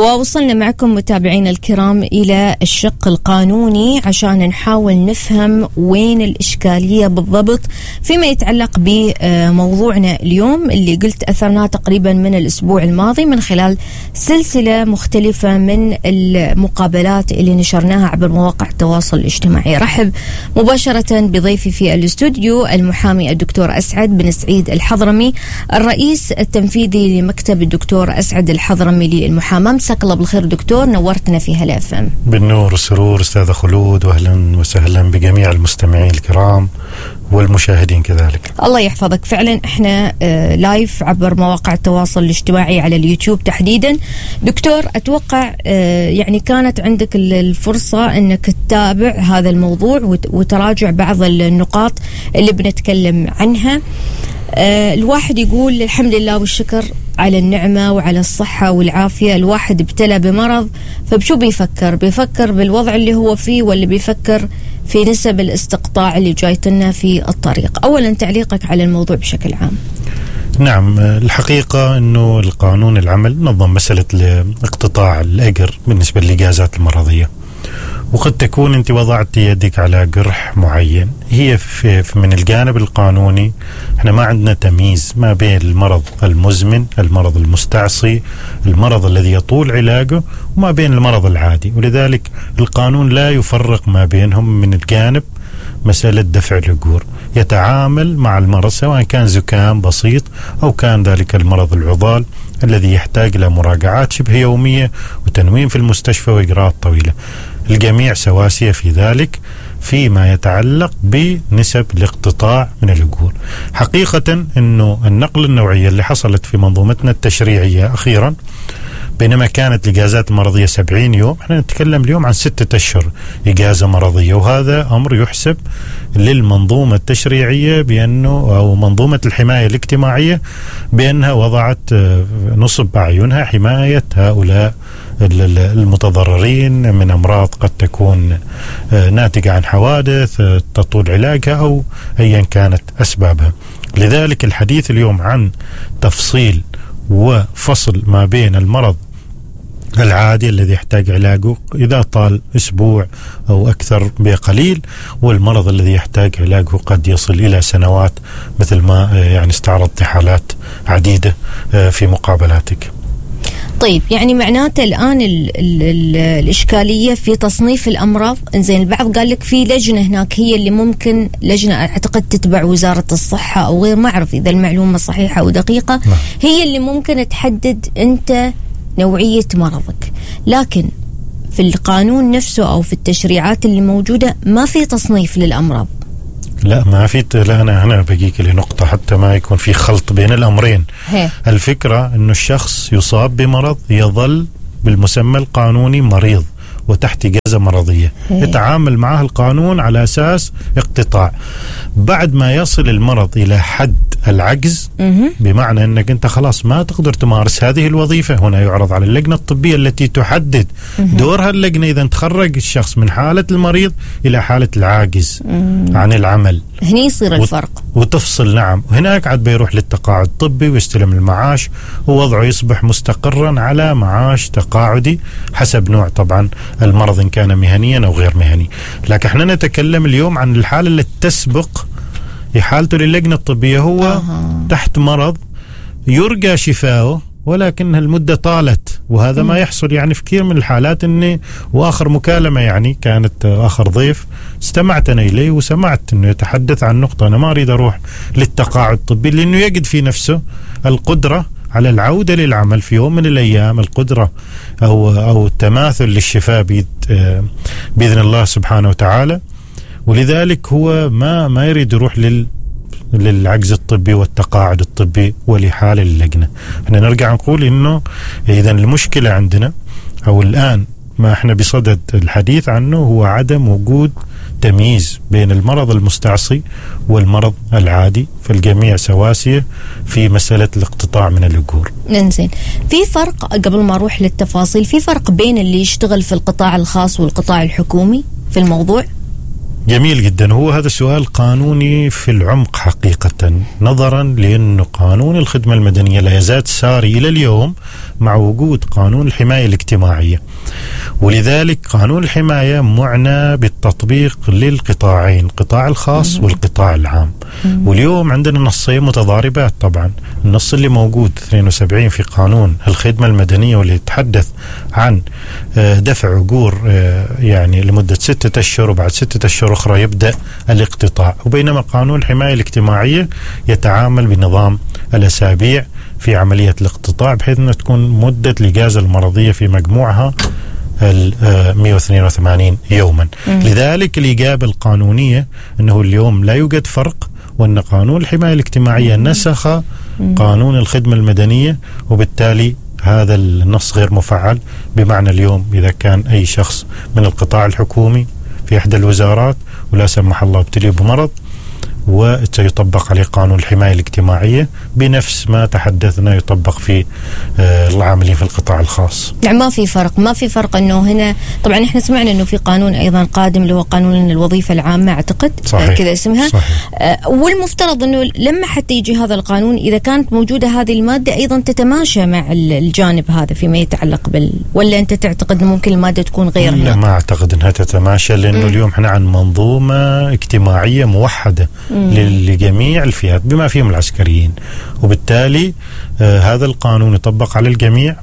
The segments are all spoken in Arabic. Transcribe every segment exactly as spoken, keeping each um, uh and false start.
ووصلنا معكم متابعينا الكرام إلى الشق القانوني عشان نحاول نفهم وين الإشكالية بالضبط فيما يتعلق بموضوعنا اليوم اللي قلت أثرناه تقريبا من الأسبوع الماضي من خلال سلسلة مختلفة من المقابلات اللي نشرناها عبر مواقع التواصل الاجتماعي. رحب مباشرة بضيفي في الاستوديو المحامي الدكتور أسعد بن سعيد الحضرمي، الرئيس التنفيذي لمكتب الدكتور أسعد الحضرمي للمحاماة. مساك الله بالخير دكتور، نورتنا في هلا اف ام. بالنور والسرور استاذ خلود، واهلا وسهلا بجميع المستمعين الكرام والمشاهدين كذلك. الله يحفظك. فعلا احنا اه لايف عبر مواقع التواصل الاجتماعي على اليوتيوب تحديدا. دكتور اتوقع اه يعني كانت عندك الفرصة انك تتابع هذا الموضوع وتراجع بعض النقاط اللي بنتكلم عنها. اه الواحد يقول الحمد لله والشكر على النعمة وعلى الصحة والعافية. الواحد ابتلى بمرض، فبشو بيفكر؟ بيفكر بالوضع اللي هو فيه ولا بيفكر في نسب الاستقطاع اللي جايتنا في الطريق؟ أولا تعليقك على الموضوع بشكل عام. نعم، الحقيقة أنه القانون العمل نظم مسألة اقتطاع الأجر بالنسبة للإجازات المرضية، وقد تكون أنت وضعت يدك على جرح معين. هي في من الجانب القانوني احنا ما عندنا تمييز ما بين المرض المزمن، المرض المستعصي، المرض الذي يطول علاجه، وما بين المرض العادي، ولذلك القانون لا يفرق ما بينهم من الجانب مسألة دفع الأجور. يتعامل مع المرض سواء كان زكام بسيط أو كان ذلك المرض العضال الذي يحتاج إلى مراجعات شبه يومية وتنويم في المستشفى وإجراءات طويلة. الجميع سواسية في ذلك فيما يتعلق بنسب الاقتطاع من الأجور. حقيقة أنه النقل النوعية اللي حصلت في منظومتنا التشريعية أخيرا، بينما كانت الإجازات المرضية سبعين يوم، احنا نتكلم اليوم عن ستة أشهر إجازة مرضية، وهذا أمر يحسب للمنظومة التشريعية بأنه أو منظومة الحماية الاجتماعية بأنها وضعت نصب أعينها حماية هؤلاء المتضررين من أمراض قد تكون ناتجة عن حوادث تطول علاجها أو أيا كانت أسبابها. لذلك الحديث اليوم عن تفصيل وفصل ما بين المرض العادي الذي يحتاج علاجه إذا طال أسبوع أو أكثر بقليل، والمرض الذي يحتاج علاجه قد يصل إلى سنوات، مثل ما يعني استعرضت حالات عديدة في مقابلاتك. طيب، يعني معناته الآن ال ال ال الإشكالية في تصنيف الأمراض. إنزين، البعض قال لك في لجنة هناك هي اللي ممكن، لجنة أعتقد تتبع وزارة الصحة أو غير، ما أعرف إذا المعلومة صحيحة أو دقيقة، لا. هي اللي ممكن تحدد أنت نوعية مرضك، لكن في القانون نفسه أو في التشريعات اللي موجودة ما في تصنيف للأمراض. لا ما في. لا أنا هنا بقيك لنقطة حتى ما يكون في خلط بين الأمرين. هي. الفكرة أنه الشخص يصاب بمرض يظل بالمسمى القانوني مريض وتحت إجازة مرضية، هي. يتعامل معه القانون على أساس اقتطاع. بعد ما يصل المرض إلى حد العجز، مه. بمعنى أنك أنت خلاص ما تقدر تمارس هذه الوظيفة، هنا يعرض على اللجنة الطبية التي تحدد مه. دورها اللجنة إذا تخرج الشخص من حالة المريض إلى حالة العاجز مه. عن العمل. هنا يصير الفرق وتفصل. نعم، هناك عاد بيروح للتقاعد الطبي ويستلم المعاش، ووضعه يصبح مستقرا على معاش تقاعدي حسب نوع طبعا المرض إن كان مهنيا أو غير مهني. لكن احنا نتكلم اليوم عن الحالة التي تسبق إحالته للجنة الطبية. هو أه. تحت مرض يرجى شفاؤه ولكن المدة طالت، وهذا م. ما يحصل يعني في كثير من الحالات. إني وآخر مكالمة يعني كانت آخر ضيف استمعت أنا إليه وسمعت إنه يتحدث عن نقطة، أنا ما أريد أروح للتقاعد الطبي لأنه يجد في نفسه القدرة على العودة للعمل في يوم من الأيام، القدرة أو أو التماثل للشفاء بإذن الله سبحانه وتعالى، ولذلك هو ما ما يريد يروح لل للعجز الطبي والتقاعد الطبي ولحال اللجنة. احنا نرجع نقول إنه إذا المشكلة عندنا أو الآن ما احنا بصدد الحديث عنه هو عدم وجود تمييز بين المرض المستعصي والمرض العادي، فالجميع سواسية في مسألة الاقتطاع من الأجور. ننزين، في فرق قبل ما أروح للتفاصيل، في فرق بين اللي يشتغل في القطاع الخاص والقطاع الحكومي في الموضوع؟ جميل جدا. هو هذا سؤال قانوني في العمق حقيقة، نظرا لأن قانون الخدمة المدنية لا يزال ساري إلى اليوم مع وجود قانون الحماية الاجتماعية. ولذلك قانون الحماية معنى بالتطبيق للقطاعين، القطاع الخاص والقطاع العام. واليوم عندنا نصين متضاربات طبعا، النص اللي موجود اثنين وسبعين في قانون الخدمة المدنية واللي يتحدث عن دفع أجور يعني لمدة ستة أشهر وبعد ستة أشهر أخرى يبدأ الاقتطاع، وبينما قانون الحماية الاجتماعية يتعامل بنظام الأسابيع في عملية الاقتطاع، بحيث أن تكون مدة الإجازة المرضية في مجموعها مئة واثنين وثمانين يوما. م. لذلك الإجابة القانونية أنه اليوم لا يوجد فرق، وأن قانون الحماية الاجتماعية م. نسخ م. قانون الخدمة المدنية، وبالتالي هذا النص غير مفعل. بمعنى اليوم إذا كان أي شخص من القطاع الحكومي في إحدى الوزارات ولا سمح الله ابتلي بمرض، وسيطبق عليه قانون الحماية الاجتماعية بنفس ما تحدثنا يطبق في العاملين في القطاع الخاص. يعني ما في فرق، ما في فرق انه هنا طبعا احنا سمعنا انه في قانون ايضا قادم اللي هو قانون الوظيفة العامة اعتقد كذا اسمها. صحيح. آه والمفترض انه لما حتى يجي هذا القانون اذا كانت موجودة هذه المادة ايضا تتماشى مع الجانب هذا فيما يتعلق بال، ولا انت تعتقد انه ممكن المادة تكون غيرها؟ لا، ما اعتقد انها تتماشى، لانه م. اليوم احنا عن منظومة اجتماعية موحدة لجميع الفئات بما فيهم العسكريين، وبالتالي آه هذا القانون يطبق على الجميع،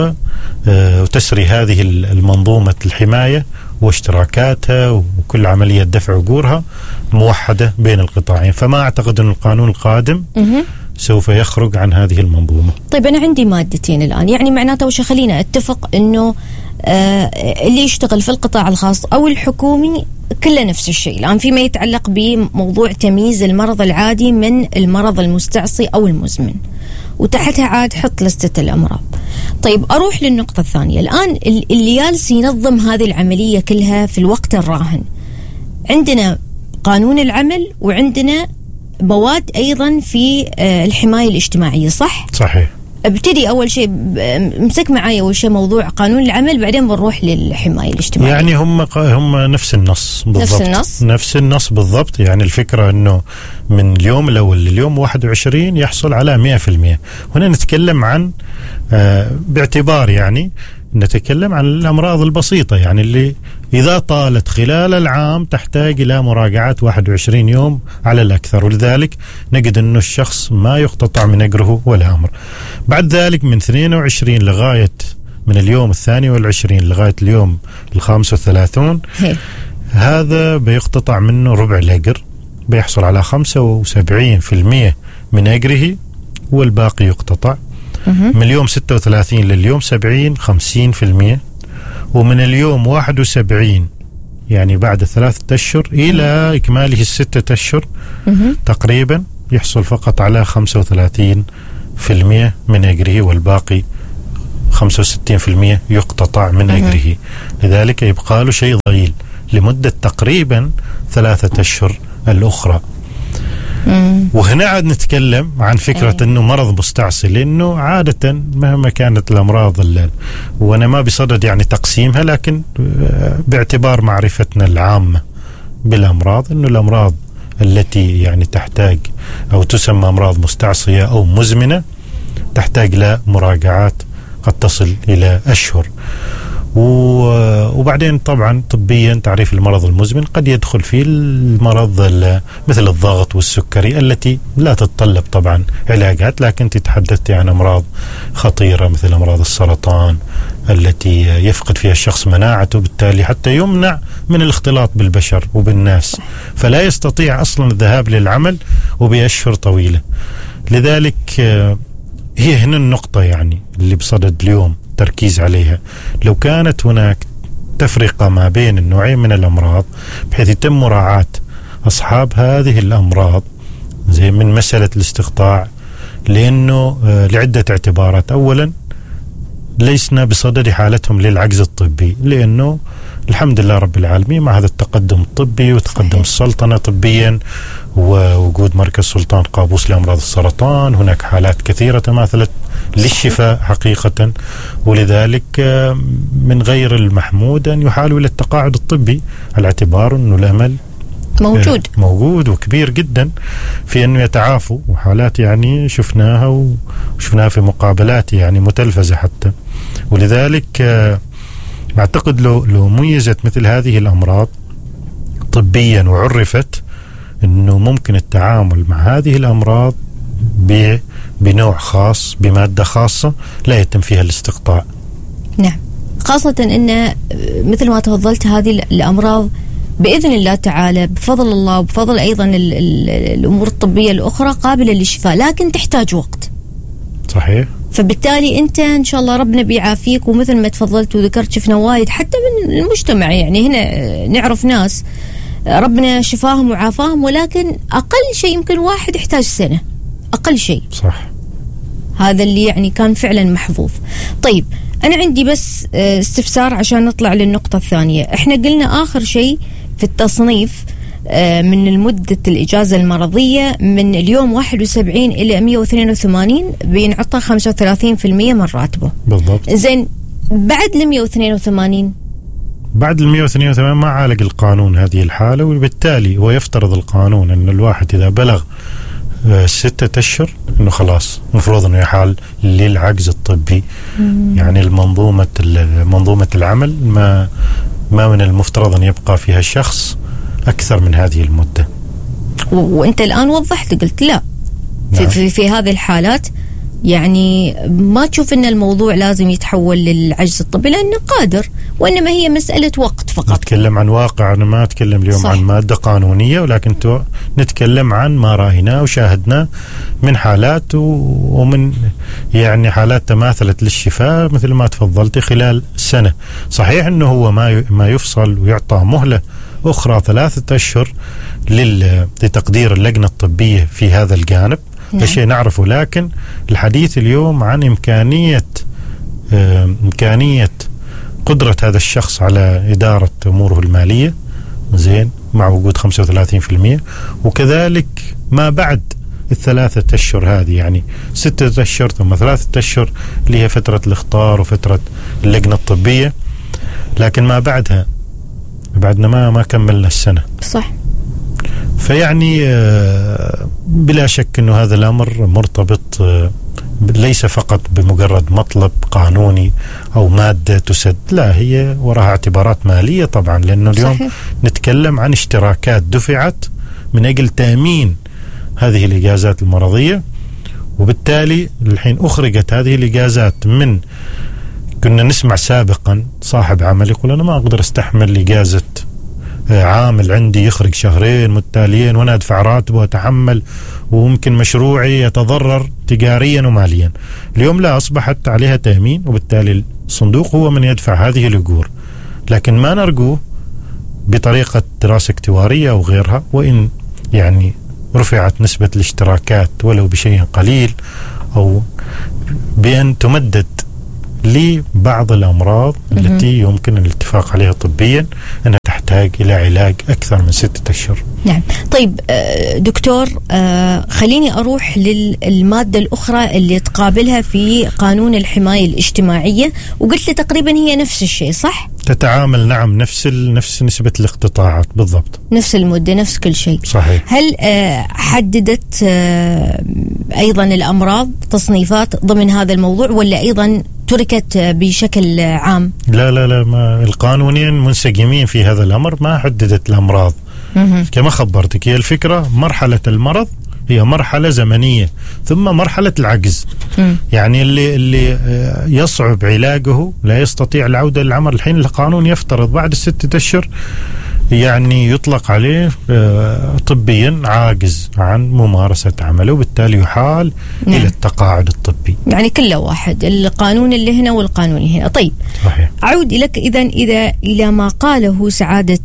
وتسري آه هذه المنظومة الحماية واشتراكاتها وكل عملية دفع أجورها موحدة بين القطاعين. فما أعتقد أن القانون القادم سوف يخرج عن هذه المنظومة. طيب أنا عندي مادتين الآن، يعني معناته وش خلينا اتفق أنه آه اللي يشتغل في القطاع الخاص أو الحكومي كله نفس الشيء الآن فيما يتعلق بموضوع تمييز المرض العادي من المرض المستعصي أو المزمن، وتحتها عاد حط لستة الأمراض. طيب أروح للنقطة الثانية الآن، اللي جالس ينظم هذه العملية كلها في الوقت الراهن، عندنا قانون العمل وعندنا مواد أيضا في الحماية الاجتماعية، صح؟ صحيح. ابتدي أول شيء امسك معايا أول شيء موضوع قانون العمل، بعدين بنروح للحماية الاجتماعية. يعني هم هم نفس النص بالضبط. نفس النص نفس النص بالضبط. يعني الفكرة إنه من اليوم الأول لليوم واحد وعشرين يحصل على مئة في المئة. هنا نتكلم عن آه باعتبار يعني نتكلم عن الأمراض البسيطة، يعني اللي إذا طالت خلال العام تحتاج إلى مراجعات واحد وعشرين يوم على الأكثر، ولذلك نجد أنه الشخص ما يقتطع من أجره ولا أمر. بعد ذلك من اثنين وعشرين لغاية من اليوم الثاني والعشرين لغاية اليوم الخامس والثلاثون هذا بيقتطع منه ربع الأجر، بيحصل على خمسة وسبعين في المئة من أجره والباقي يقتطع. من اليوم ستة وثلاثين لليوم سبعين خمسين في المئة، ومن اليوم واحد وسبعين يعني بعد ثلاثة أشهر إلى إكماله الستة أشهر تقريبا يحصل فقط على خمسة وثلاثين في المئة من أجره، والباقي خمسة وستين في المئة يقتطع من أجره. لذلك يبقى له شيء ضئيل لمدة تقريبا ثلاثة أشهر الأخرى. مم. وهنا عاد نتكلم عن فكرة أي. أنه مرض مستعصي، لأنه عادة مهما كانت الأمراض اللي وأنا ما بصدد يعني تقسيمها، لكن باعتبار معرفتنا العامة بالأمراض أنه الأمراض التي يعني تحتاج أو تسمى أمراض مستعصية أو مزمنة تحتاج لمراجعات قد تصل إلى أشهر. وبعدين طبعا طبيا تعريف المرض المزمن قد يدخل فيه المرض مثل الضغط والسكري التي لا تتطلب طبعا علاجات، لكن تتحدث عن أمراض خطيرة مثل أمراض السرطان التي يفقد فيها الشخص مناعته، بالتالي حتى يمنع من الاختلاط بالبشر وبالناس، فلا يستطيع أصلا الذهاب للعمل وبأشهر طويلة. لذلك هي هنا النقطة يعني اللي بصدد اليوم تركيز عليها. لو كانت هناك تفرقة ما بين النوعين من الأمراض بحيث يتم مراعاة أصحاب هذه الأمراض زي من مسألة الاستقطاع، لأنه آه لعدة اعتبارات. أولا ليسنا بصدد حالتهم للعجز الطبي، لأنه الحمد لله رب العالمين مع هذا التقدم الطبي وتقدم السلطنة طبيا ووجود مركز سلطان قابوس لأمراض السرطان، هناك حالات كثيرة تماثلت للشفاء حقيقة، ولذلك من غير المحمود أن يحالوا إلى التقاعد الطبي على اعتبار أنه الأمل موجود موجود وكبير جدا في أنه يتعافوا، وحالات يعني شفناها وشفناها في مقابلات يعني متلفزة حتى. ولذلك أعتقد لو لو ميزت مثل هذه الأمراض طبيا وعرفت أنه ممكن التعامل مع هذه الأمراض بنوع خاص بمادة خاصة لا يتم فيها الاستقطاع. نعم، خاصة أن مثل ما تفضلت هذه الأمراض بإذن الله تعالى بفضل الله وبفضل أيضا ال ال الأمور الطبية الأخرى قابلة للشفاء، لكن تحتاج وقت. صحيح. فبالتالي أنت إن شاء الله ربنا بيعافيك. ومثل ما تفضلت وذكرت شفنا وايد حتى من المجتمع، يعني هنا نعرف ناس ربنا شفاهم وعافاهم، ولكن أقل شيء يمكن واحد يحتاج سنة أقل شيء. صح. هذا اللي يعني كان فعلا محظوظ. طيب أنا عندي بس استفسار عشان نطلع للنقطة الثانية. إحنا قلنا آخر شيء في التصنيف من المدة الإجازة المرضية من اليوم واحد وسبعين إلى مئة واثنين وثمانين بينعطى خمسة وثلاثين بالمئة من راتبه. بالضبط. زين بعد ال مئة واثنين وثمانين بعد ال مئة واثنين وثمانين ما عالج القانون هذه الحالة، وبالتالي هو يفترض القانون أن الواحد إذا بلغ ستة أشهر إنه خلاص مفروض إنه يحال للعجز الطبي. مم. يعني المنظومة منظومة العمل ما ما من المفترض أن يبقى فيها الشخص أكثر من هذه المدة. وأنت الآن وضحت قلت لا. نعم. في, في في هذه الحالات يعني ما تشوف ان الموضوع لازم يتحول للعجز الطبي لانه قادر، وانما هي مساله وقت فقط. نتكلم عن واقع، انا ما اتكلم اليوم صح. عن ماده قانونيه، ولكن نتكلم عن ما رايناه وشاهدناه من حالات ومن يعني حالات تماثلت للشفاء مثل ما تفضلتي خلال سنه. صحيح انه هو ما ما يفصل ويعطى مهله اخرى ثلاثه اشهر لتقدير اللجنه الطبيه في هذا الجانب. نعم. شيء نعرفه، لكن الحديث اليوم عن إمكانية إمكانية قدرة هذا الشخص على إدارة أموره المالية زين مع وجود خمسة وثلاثين بالمئة، وكذلك ما بعد الثلاثة أشهر هذه، يعني ستة أشهر ثم ثلاثة أشهر اللي هي فترة الاختار وفترة اللجنة الطبية، لكن ما بعدها بعدنا ما ما كملنا السنة. صح. فيعني بلا شك أنه هذا الأمر مرتبط ليس فقط بمجرد مطلب قانوني أو مادة تسد، لا، هي وراها اعتبارات مالية طبعا، لأنه اليوم صحيح. نتكلم عن اشتراكات دفعت من أجل تأمين هذه الإجازات المرضية، وبالتالي الحين أخرجت هذه الإجازات من كنا نسمع سابقا صاحب عمل يقول أنا ما أقدر استحمل إجازة عامل عندي يخرج شهرين متتاليين وانا ادفع راتبه واتحمل وممكن مشروعي يتضرر تجاريا وماليا. اليوم لا، اصبحت عليها تامين، وبالتالي الصندوق هو من يدفع هذه الاجور، لكن ما نرجوه بطريقه دراسه اكتواريه او غيرها، وان يعني رفعت نسبه الاشتراكات ولو بشيء قليل او بان تمدد لبعض الأمراض التي يمكن الاتفاق عليها طبيا أنها تحتاج إلى علاج أكثر من ستة أشهر. نعم. طيب دكتور، خليني أروح للمادة الأخرى اللي تقابلها في قانون الحماية الاجتماعية، وقلت لي تقريبا هي نفس الشيء صح؟ تتعامل نعم نفس نفس نسبة الاقتطاعات بالضبط، نفس المدة، نفس كل شيء. صحيح. هل حددت أيضا الأمراض تصنيفات ضمن هذا الموضوع ولا أيضا تركت بشكل عام؟ لا لا لا، ما القانونين منسجمين في هذا الأمر، ما حددت الأمراض. مه. كما خبرتك، هي الفكرة مرحلة المرض هي مرحلة زمنية ثم مرحلة العجز. م. يعني اللي اللي يصعب علاجه لا يستطيع العودة للعمل، الحين القانون يفترض بعد الستة أشهر يعني يطلق عليه طبيا عاجز عن ممارسة عمله، وبالتالي يحال نعم. إلى التقاعد الطبي. يعني كله واحد، القانون اللي هنا والقانون اللي هنا. طيب صحيح. أعود إليك إذا إذا إلى ما قاله سعادة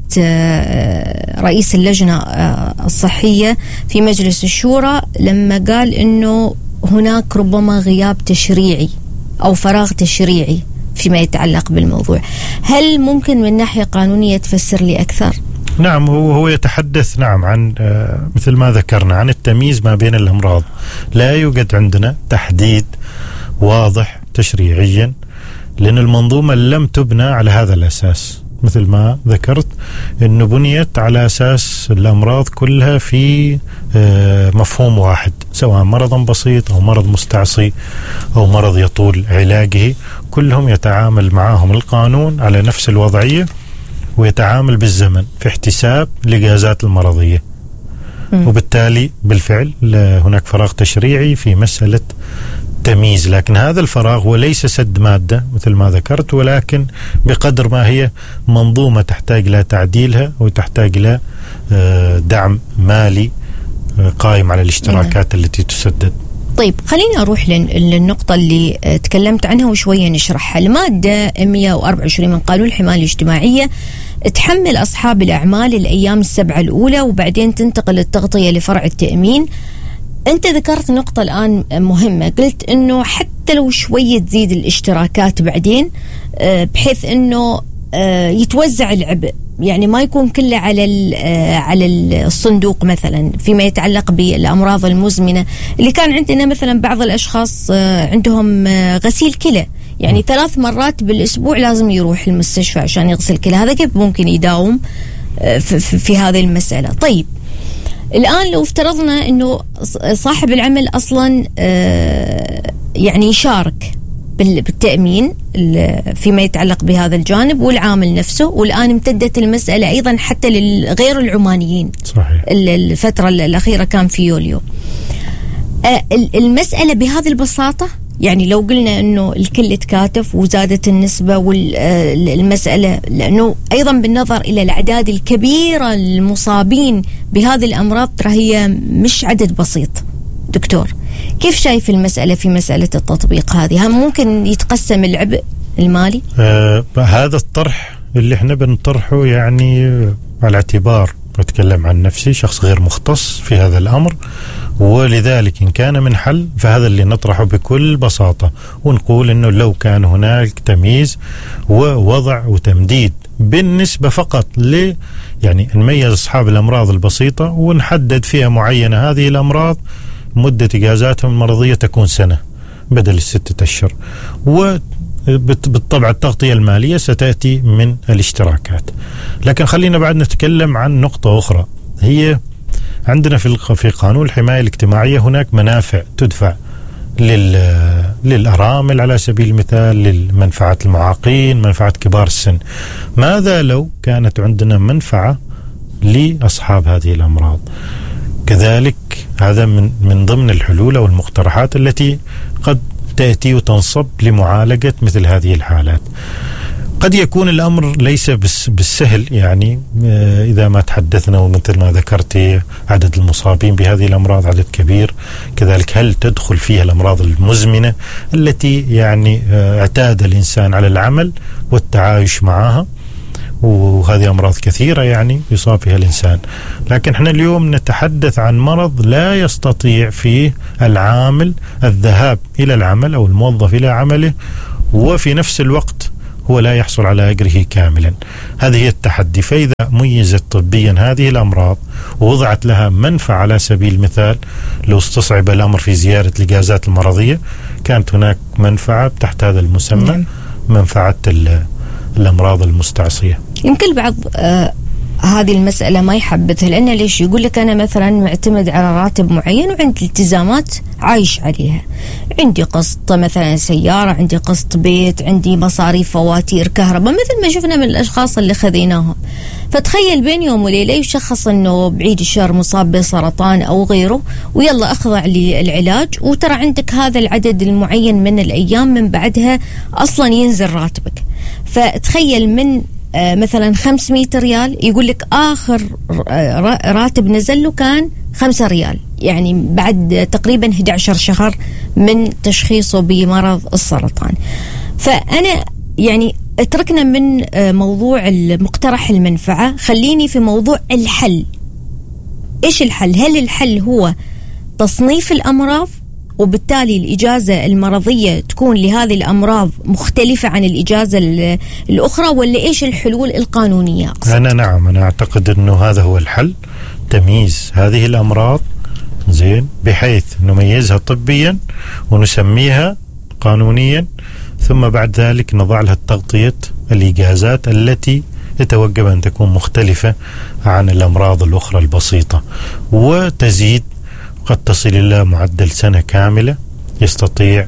رئيس اللجنة الصحية في مجلس الشورى لما قال إنه هناك ربما غياب تشريعي أو فراغ تشريعي فيما يتعلق بالموضوع، هل ممكن من ناحية قانونية تفسر لي أكثر؟ نعم، هو هو يتحدث نعم عن مثل ما ذكرنا عن التمييز ما بين الأمراض. لا يوجد عندنا تحديد واضح تشريعيا، لأن المنظومة لم تبنى على هذا الأساس. مثل ما ذكرت أنه بنيت على أساس الأمراض كلها في مفهوم واحد، سواء مرض بسيط أو مرض مستعصي أو مرض يطول علاجه، كلهم يتعامل معهم القانون على نفس الوضعية، ويتعامل بالزمن في احتساب لجازات المرضية. م. وبالتالي بالفعل هناك فراغ تشريعي في مسألة تمييز، لكن هذا الفراغ هو ليس سد مادة مثل ما ذكرت، ولكن بقدر ما هي منظومة تحتاج إلى تعديلها وتحتاج إلى دعم مالي قائم على الاشتراكات م. التي تسدد. طيب خليني أروح للنقطة اللي تكلمت عنها وشوية نشرحها. المادة مئة وأربعة وعشرين من قانون الحماية الاجتماعية تحمل أصحاب الأعمال الأيام السبعة الأولى، وبعدين تنتقل التغطية لفرع التأمين. أنت ذكرت نقطة الآن مهمة، قلت أنه حتى لو شوية تزيد الاشتراكات بعدين بحيث أنه يتوزع العبء، يعني ما يكون كله على على الصندوق مثلا فيما يتعلق بالأمراض المزمنة اللي كان عندنا. مثلا بعض الأشخاص عندهم غسيل كلى، يعني ثلاث مرات بالأسبوع لازم يروح المستشفى عشان يغسل كلى، هذا كيف ممكن يداوم في, في, في هذه المسألة؟ طيب الآن لو افترضنا أنه صاحب العمل أصلا يعني يشارك بالتأمين فيما يتعلق بهذا الجانب والعامل نفسه، والآن امتدت المسألة أيضا حتى للغير العمانيين. صحيح. الفترة الأخيرة كان في يوليو. المسألة بهذه البساطة، يعني لو قلنا أنه الكل تكاتف وزادت النسبة والمسألة، لأنه أيضا بالنظر إلى الأعداد الكبيرة المصابين بهذه الأمراض ترى هي مش عدد بسيط. دكتور كيف شايف المسألة في مسألة التطبيق هذه؟ هم ممكن يتقسم العبء المالي؟ آه هذا الطرح اللي احنا بنطرحه يعني على اعتبار أتكلم عن نفسي شخص غير مختص في هذا الأمر، ولذلك إن كان من حل فهذا اللي نطرحه بكل بساطة، ونقول إنه لو كان هناك تمييز ووضع وتمديد بالنسبة فقط ل يعني نميز أصحاب الأمراض البسيطة ونحدد فيها معينة هذه الأمراض مدة إجازاتهم المرضية تكون سنة بدل الستة أشهر، وبالطبع التغطية المالية ستأتي من الاشتراكات. لكن خلينا بعد نتكلم عن نقطة أخرى، هي عندنا في في قانون الحماية الاجتماعية هناك منافع تدفع لل للأرامل على سبيل المثال، للمنفعة المعاقين، منفعة كبار السن. ماذا لو كانت عندنا منفعة لأصحاب هذه الأمراض؟ كذلك هذا من من ضمن الحلول أو المقترحات التي قد تأتي وتنصب لمعالجة مثل هذه الحالات. قد يكون الأمر ليس بالسهل، يعني إذا ما تحدثنا ومثل ما ذكرت عدد المصابين بهذه الأمراض عدد كبير، كذلك هل تدخل فيها الأمراض المزمنة التي يعني اعتاد الإنسان على العمل والتعايش معها، وهذه أمراض كثيرة يعني يصاب فيها الإنسان. لكن احنا اليوم نتحدث عن مرض لا يستطيع فيه العامل الذهاب إلى العمل أو الموظف إلى عمله، وفي نفس الوقت هو لا يحصل على أجره كاملا. هذه هي التحدي. فإذا ميزت طبيا هذه الأمراض ووضعت لها منفعة على سبيل المثال، لو استصعب الأمر في زيارة الإجازات المرضية كانت هناك منفعة تحت هذا المسمى، منفعة الأمراض المستعصية. يمكن بعض آه هذه المسألة ما يحبذها، لأنه ليش؟ يقول لك أنا مثلا معتمد على راتب معين وعندي التزامات عايش عليها، عندي قسط مثلا سيارة، عندي قسط بيت، عندي مصاريف فواتير كهرباء، مثل ما شفنا من الأشخاص اللي خذيناهم. فتخيل بين يوم وليلة يشخص أنه بعيد الشر مصاب بسرطان أو غيره، ويلا أخضع للعلاج، وترى عندك هذا العدد المعين من الأيام من بعدها أصلا ينزل راتبك. فتخيل من آه مثلا خمسمية ريال يقول لك آخر راتب نزل له كان خمسة ريال، يعني بعد تقريبا إحدى عشر شهر من تشخيصه بمرض السرطان. فأنا يعني اتركنا من آه موضوع المقترح المنفعة، خليني في موضوع الحل. إيش الحل؟ هل الحل هو تصنيف الأمراض وبالتالي الإجازة المرضية تكون لهذه الأمراض مختلفة عن الإجازة الأخرى، ولا إيش الحلول القانونية؟ أنا نعم أنا أعتقد أنه هذا هو الحل، تمييز هذه الأمراض زين بحيث نميزها طبيا ونسميها قانونيا، ثم بعد ذلك نضع لها تغطية الإجازات التي يتوجب أن تكون مختلفة عن الأمراض الأخرى البسيطة، وتزيد قد تصل إلى معدل سنة كاملة يستطيع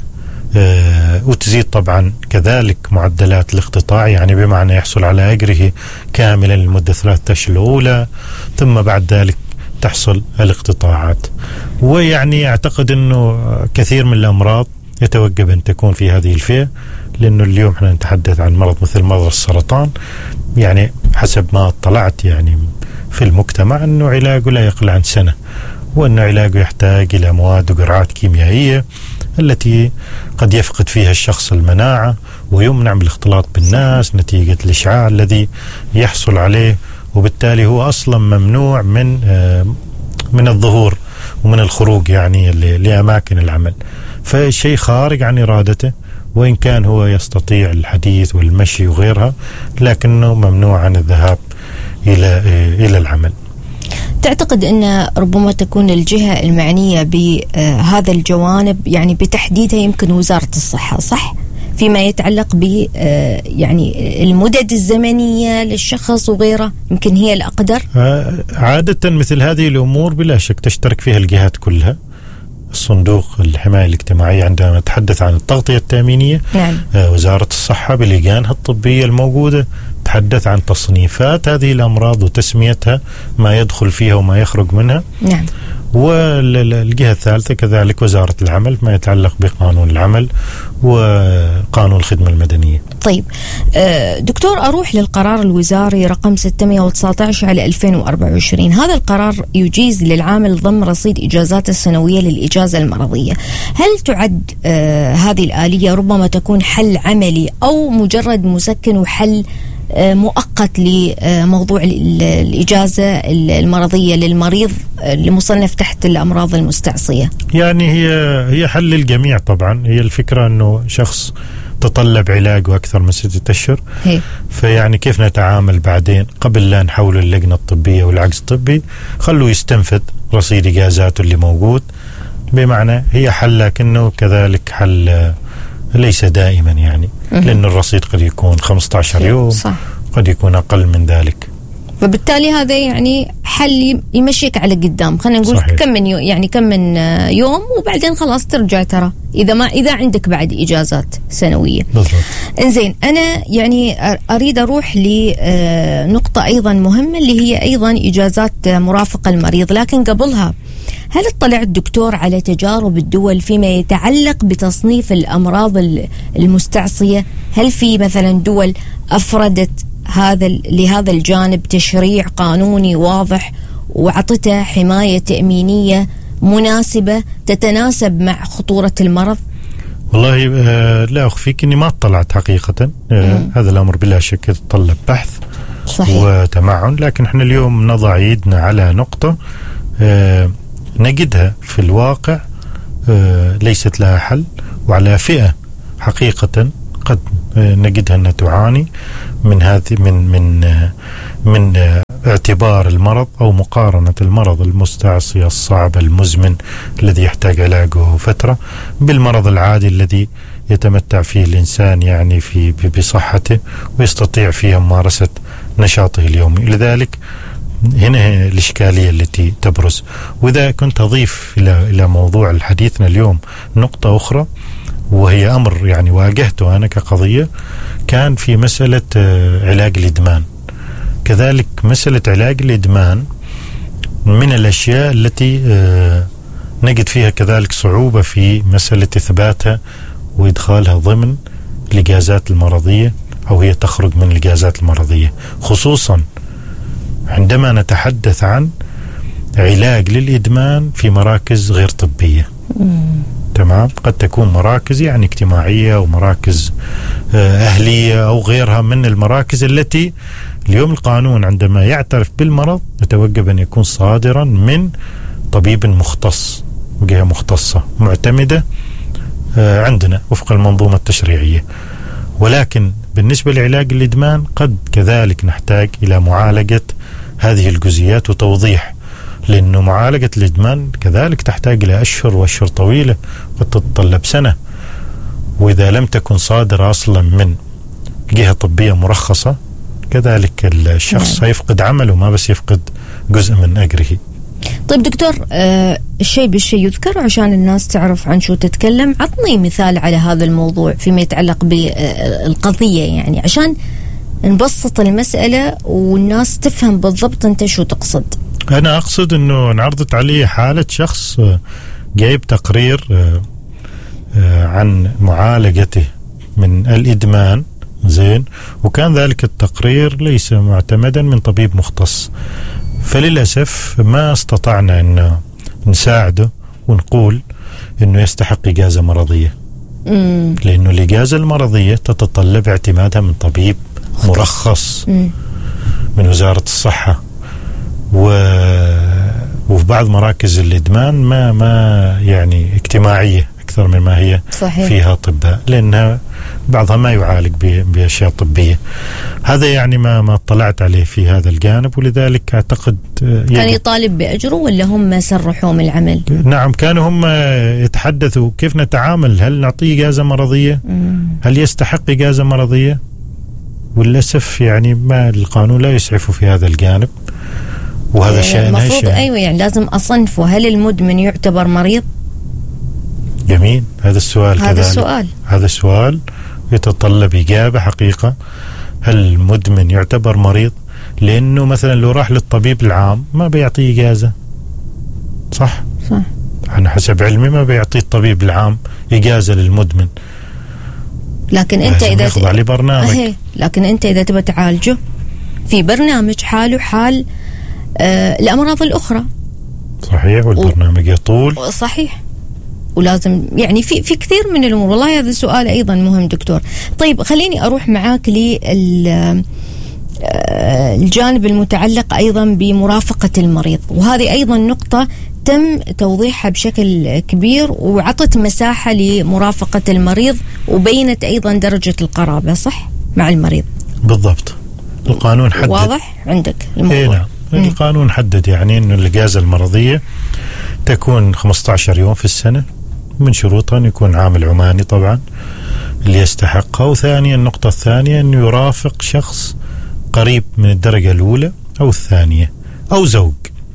آه وتزيد طبعا كذلك معدلات الاقتطاع، يعني بمعنى يحصل على أجره كاملا لمدة ثلاثة أشهر الأولى، ثم بعد ذلك تحصل الاقتطاعات. ويعني أعتقد أنه كثير من الأمراض يتوجب أن تكون في هذه الفئة، لأنه اليوم احنا نتحدث عن مرض مثل مرض السرطان، يعني حسب ما اطلعت يعني في المجتمع أنه علاجه لا يقل عن سنة، وأنه علاجه يحتاج إلى مواد وجرعات كيميائية التي قد يفقد فيها الشخص المناعة ويمنع من الاختلاط بالناس نتيجة الإشعاع الذي يحصل عليه، وبالتالي هو أصلا ممنوع من من الظهور ومن الخروج يعني لأماكن العمل، فشيء خارج عن إرادته، وإن كان هو يستطيع الحديث والمشي وغيرها لكنه ممنوع عن الذهاب إلى إلى العمل. تعتقد أن ربما تكون الجهة المعنية بهذا الجوانب يعني بتحديدها يمكن وزارة الصحة، صح؟ فيما يتعلق ب يعني المدد الزمنية للشخص وغيره، يمكن هي الأقدر؟ عادة مثل هذه الأمور بلا شك تشترك فيها الجهات كلها. الصندوق الحماية الاجتماعية عندما نتحدث عن التغطية التأمينية، نعم. وزارة الصحة بلجانها الطبية الموجودة تحدث عن تصنيفات هذه الأمراض وتسميتها، ما يدخل فيها وما يخرج منها. نعم. والجهة الثالثة كذلك وزارة العمل ما يتعلق بقانون العمل وقانون الخدمة المدنية. طيب دكتور، أروح للقرار الوزاري رقم ستمائة وتسعة عشر على ألفين وأربعة وعشرين. هذا القرار يجيز للعامل ضم رصيد إجازات السنوية للإجازة المرضية. هل تعد هذه الآلية ربما تكون حل عملي أو مجرد مسكن وحل مؤقت لموضوع الإجازة المرضية للمريض المصنف تحت الأمراض المستعصية؟ يعني هي هي حل للجميع طبعا. هي الفكرة أنه شخص تطلب علاجه أكثر من ستة أشهر، فيعني كيف نتعامل بعدين قبل لا نحول اللجنة الطبية والعجز الطبي؟ خلوا يستنفذ رصيد إجازاته اللي موجود، بمعنى هي حل لكنه كذلك حل ليس دائما يعني، لأن الرصيد قد يكون خمسة عشر يوم، صح. قد يكون أقل من ذلك، فبالتالي هذا يعني حل يمشيك على قدام. خلينا نقول صحيح. كم من يوم يعني كم من يوم وبعدين خلاص ترجع ترى إذا ما إذا عندك بعد إجازات سنوية. بالضبط. إنزين، أنا يعني أريد أروح لنقطة أيضا مهمة اللي هي أيضا إجازات مرافقة المريض، لكن قبلها هل اطلع الدكتور على تجارب الدول فيما يتعلق بتصنيف الأمراض المستعصية؟ هل في مثلا دول أفردت هذا لهذا الجانب تشريع قانوني واضح وعطته حماية تأمينية مناسبة تتناسب مع خطورة المرض؟ والله آه لا أخفيك أني ما اطلعت حقيقة. آه هذا الأمر بلا شك يتطلب بحث صحيح. وتمعن، لكن احنا اليوم نضع يدنا على نقطة آه نجدها في الواقع آه ليست لها حل، وعلى فئة حقيقة قد آه نجدها أنها تعاني من هذه من من آه من آه اعتبار المرض أو مقارنة المرض المستعصي الصعب المزمن الذي يحتاج علاجه فترة بالمرض العادي الذي يتمتع فيه الإنسان يعني في بصحته ويستطيع فيها ممارسة نشاطه اليومي. لذلك هنا الإشكالية التي تبرز. وإذا كنت أضيف إلى إلى موضوع حديثنا اليوم نقطة أخرى، وهي أمر يعني واجهته أنا كقضية، كان في مسألة علاج الإدمان. كذلك مسألة علاج الإدمان من الأشياء التي نجد فيها كذلك صعوبة في مسألة إثباتها وإدخالها ضمن الإجازات المرضية، أو هي تخرج من الإجازات المرضية، خصوصا عندما نتحدث عن علاج للإدمان في مراكز غير طبية. تمام، قد تكون مراكز يعني اجتماعية أو مراكز أهلية أو غيرها من المراكز التي اليوم القانون عندما يعترف بالمرض يتوجب أن يكون صادرا من طبيب مختص وجهة مختصة معتمدة عندنا وفق المنظومة التشريعية. ولكن بالنسبة لعلاج الإدمان قد كذلك نحتاج إلى معالجة هذه الجزئيات وتوضيح، لأنه معالجة الإدمان كذلك تحتاج إلى أشهر وأشهر طويلة قد تتطلب سنة، وإذا لم تكن صادرة أصلا من جهة طبية مرخصة كذلك الشخص نعم. هيفقد عمله، ما بس يفقد جزء من أجره. طيب دكتور، آه الشيء بالشيء يذكر عشان الناس تعرف عن شو تتكلم. عطني مثال على هذا الموضوع فيما يتعلق بالقضية، يعني عشان نبسط المسألة والناس تفهم بالضبط أنت شو تقصد. أنا أقصد أنه انعرضت عليه حالة شخص جايب تقرير عن معالجته من الإدمان، زين، وكان ذلك التقرير ليس معتمدا من طبيب مختص، فللأسف ما استطعنا أن نساعده ونقول أنه يستحق إجازة مرضية. مم. لأنه الإجازة المرضية تتطلب اعتمادها من طبيب مرخص مم. من وزارة الصحة، و... وفي بعض مراكز الإدمان ما ما يعني اجتماعية أكثر مما هي صحيح. فيها طباء، لأنها بعضها ما يعالج بأشياء طبية. هذا يعني ما ما اطلعت عليه في هذا الجانب، ولذلك أعتقد كان يطالب بأجره ولا هم سرحوا من العمل؟ نعم، كانوا هم يتحدثوا كيف نتعامل، هل نعطيه إجازة مرضية؟ مم. هل يستحق إجازة مرضية؟ وللأسف يعني ما القانون لا يسعف في هذا الجانب، وهذا شيء المفروض أيوة يعني لازم أصنفه. هل المدمن يعتبر مريض؟ جميل، هذا السؤال هذا كذلك. السؤال هذا السؤال يتطلب إجابة حقيقة. هل المدمن يعتبر مريض؟ لأنه مثلا لو راح للطبيب العام ما بيعطيه إجازة، صح؟ صح. أنا حسب علمي ما بيعطي الطبيب العام إجازة للمدمن، لكن أنت إذا يخضع لبرنامج. أهي. لكن أنت إذا تبى تعالجه في برنامج حاله حال آه الأمراض الأخرى. صحيح، والبرنامج و... يطول. صحيح، ولازم يعني في في كثير من الأمور. والله هذا السؤال أيضا مهم دكتور. طيب خليني أروح معاك لل الجانب المتعلق أيضا بمرافقة المريض، وهذه أيضا نقطة تم توضيحها بشكل كبير، وعطت مساحة لمرافقة المريض، وبينت أيضا درجة القرابة صح مع المريض. بالضبط، القانون حدد. واضح عندك الموضوع؟ إيه نعم. مم. القانون حدد يعني أنه الإجازة المرضية تكون خمسة عشر يوم في السنة، من شروطها أن يكون عامل عماني طبعا اللي يستحقها، وثانيا النقطة الثانية أنه يرافق شخص قريب من الدرجة الأولى أو الثانية أو زوج،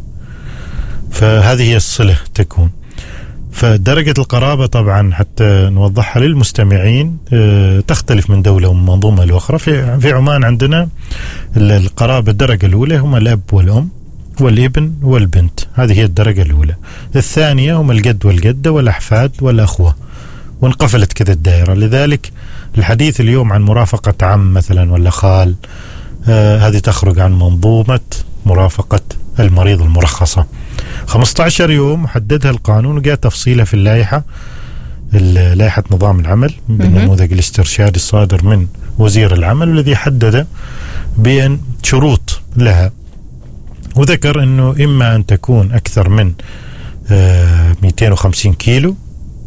فهذه هي الصلة تكون. فدرجة القرابة طبعا حتى نوضحها للمستمعين تختلف من دولة ومن منظومة لأخرى. في في عمان عندنا القرابة الدرجة الأولى هم الأب والأم والابن والبنت، هذه هي الدرجة الأولى. الثانية هم الجد والجدة والأحفاد والأخوة، وانقفلت كذا الدائرة. لذلك الحديث اليوم عن مرافقة عم مثلا ولا خال، آه هذه تخرج عن منظومة مرافقة المريض المرخصة. خمسة عشر يوم حددها القانون وجاء تفصيلها في اللائحة، لائحة نظام العمل بالنموذج الاسترشادي الصادر من وزير العمل، والذي حدد بأن شروط لها، وذكر أنه إما أن تكون أكثر من آه مئتين وخمسين كيلو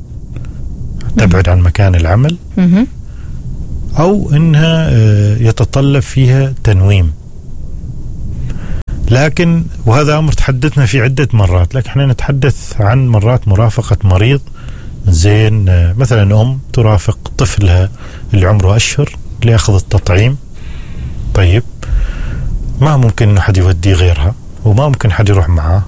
تبعد عن مكان العمل، أو أنها آه يتطلب فيها تنويم. لكن وهذا أمر تحدثنا في عدة مرات، لكن احنا نتحدث عن مرات مرافقة مريض، زين، آه مثلا أم ترافق طفلها اللي عمره أشهر لأخذ التطعيم. طيب ما ممكن أن حد يوديه غيرها، وما ممكن حد يروح معاه،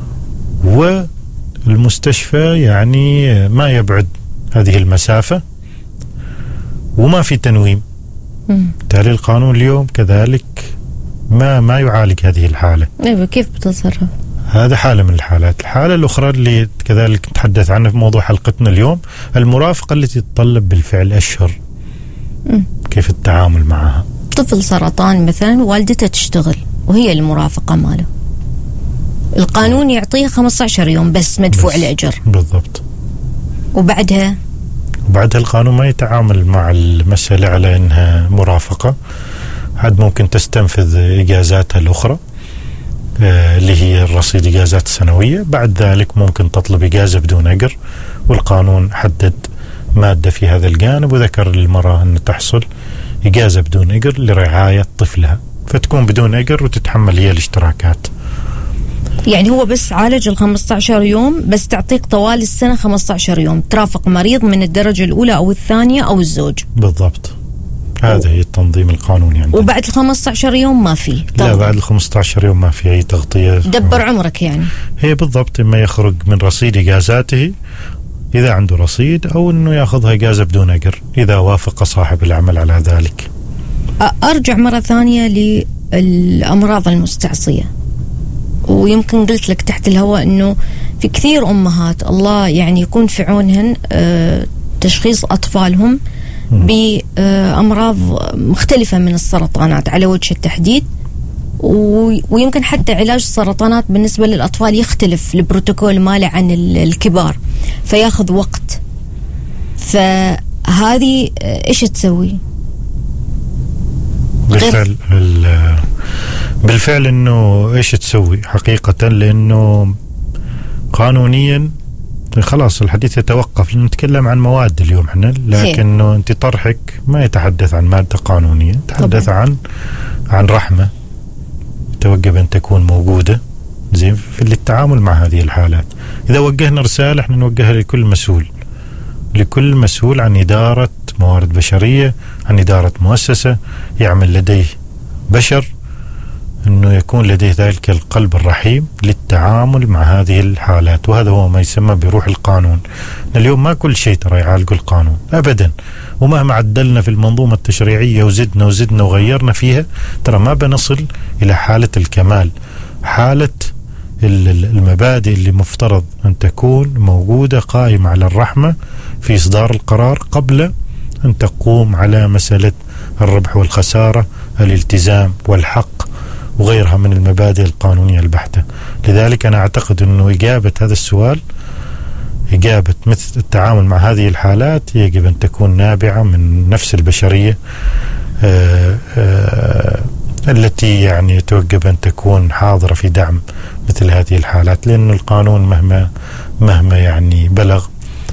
والمستشفى يعني ما يبعد هذه المسافة، وما في تنويم. بالتالي القانون اليوم كذلك ما ما يعالج هذه الحالة. أيوة، كيف بتصرف؟ هذا حالة من الحالات. الحالة الأخرى اللي كذلك نتحدث عنها في موضوع حلقتنا اليوم، المرافقة التي تتطلب بالفعل أشهر. مم. كيف التعامل معها؟ طفل سرطان مثلا والدته تشتغل وهي المرافقة ماله، القانون يعطيه خمسة عشر يوم بس مدفوع الأجر. بالضبط. وبعدها وبعدها القانون ما يتعامل مع المسألة على أنها مرافقة، عاد ممكن تستنفذ إجازاتها الأخرى آه اللي هي الرصيد إجازات السنوية. بعد ذلك ممكن تطلب إجازة بدون أجر، والقانون حدد مادة في هذا الجانب، وذكر للمرأة أن تحصل إجازة بدون أجر لرعاية طفلها، فتكون بدون أجر وتتحمل هي الاشتراكات. يعني هو بس عالج ال خمسة عشر يوم، بس تعطيك طوال السنة خمسة عشر يوم ترافق مريض من الدرجة الأولى أو الثانية أو الزوج. بالضبط، هذا هي التنظيم القانوني عندنا. وبعد ال خمسة عشر يوم ما في؟ لا، بعد ال خمسة عشر يوم ما في أي تغطية. دبر عمرك يعني. هي بالضبط، إما يخرج من رصيد إجازاته إذا عنده رصيد، أو أنه يأخذها إجازة بدون أجر إذا وافق صاحب العمل على ذلك. أرجع مرة ثانية للأمراض المستعصية، ويمكن قلت لك تحت الهواء أنه في كثير أمهات الله يعني يكون في عونهن تشخيص أطفالهم بأمراض مختلفة من السرطانات على وجه التحديد، ويمكن حتى علاج السرطانات بالنسبة للأطفال يختلف البروتوكول ماله عن الكبار، فياخذ وقت. فهذه إيش تسوي؟ بالفعل بالفعل انه ايش تسوي حقيقة، لانه قانونيا خلاص الحديث يتوقف. نتكلم عن مواد اليوم احنا، لكنه انت طرحك ما يتحدث عن مادة قانونية، يتحدث طبعا. عن عن رحمة توجب ان تكون موجودة زين في التعامل مع هذه الحالات. اذا وجهنا رسالة احنا نوجهها لكل مسؤول، لكل مسؤول عن إدارة موارد بشرية، عن إدارة مؤسسة يعمل لديه بشر، أنه يكون لديه ذلك القلب الرحيم للتعامل مع هذه الحالات. وهذا هو ما يسمى بروح القانون. اليوم ما كل شيء ترى يعالج القانون أبدا، ومهما عدلنا في المنظومة التشريعية وزدنا وزدنا وغيرنا فيها، ترى ما بنصل إلى حالة الكمال، حالة المبادئ اللي مفترض أن تكون موجودة قائمة على الرحمة في إصدار القرار قبل أن تقوم على مسألة الربح والخسارة، الالتزام والحق وغيرها من المبادئ القانونية البحتة. لذلك أنا أعتقد أنه إجابة هذا السؤال، إجابة مثل التعامل مع هذه الحالات، يجب أن تكون نابعة من نفس البشرية آآ آآ التي يعني توجب أن تكون حاضرة في دعم مثل هذه الحالات. لأن القانون مهما مهما يعني بلغ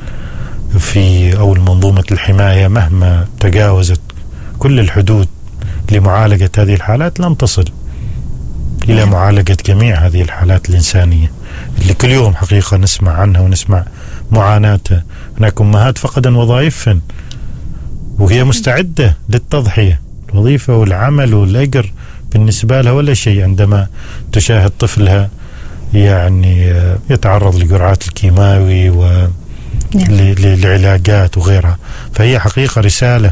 في أو منظومة الحماية مهما تجاوزت كل الحدود لمعالجة هذه الحالات، لن تصل إلى معالجة جميع هذه الحالات الإنسانية اللي كل يوم حقيقة نسمع عنها ونسمع معاناتها. هناك أمهات فقدن وظائفهن وهي مستعدة للتضحية، الوظيفة والعمل والأجر بالنسبة لها ولا شيء عندما تشاهد طفلها يعني يتعرض لجرعات الكيماوي وللعلاجات وغيرها. فهي حقيقة رسالة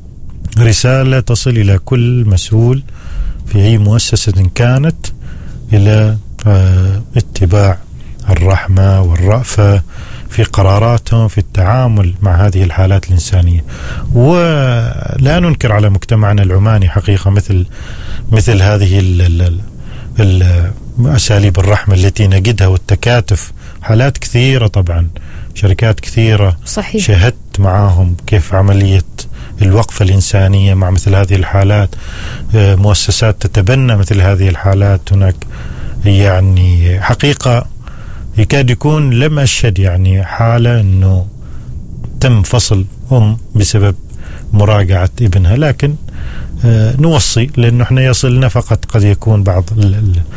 رسالة تصل إلى كل مسؤول في أي مؤسسة كانت إلى اتباع الرحمة والرأفة في قراراتهم في التعامل مع هذه الحالات الإنسانية. ولا ننكر على مجتمعنا العماني حقيقة مثل مثل هذه الأساليب الرحمة التي نجدها والتكاتف. حالات كثيرة طبعا، شركات كثيرة صحيح. شاهدت معاهم كيف عملية الوقفة الإنسانية مع مثل هذه الحالات، مؤسسات تتبنى مثل هذه الحالات. هناك يعني حقيقة يكاد يكون لم أشهد يعني حالة أنه تم فصل أم بسبب مراجعة ابنها، لكن نوصي، لأنه احنا يصلنا فقط قد يكون بعض